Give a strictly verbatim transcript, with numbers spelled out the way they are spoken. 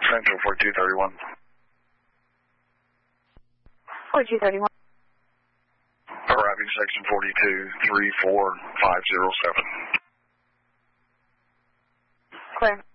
Central forty-two thirty-one. forty-two thirty-one. Arriving section forty-two three four five zero seven. Clear.